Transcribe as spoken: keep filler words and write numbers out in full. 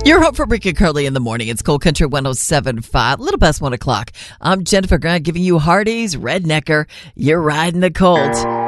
Your hope for Rick and Curly in the morning. It's Cold Country one oh seven point five, little past one o'clock. I'm Jennifer Grant giving you Hardee's Rednecker. You're riding the cold.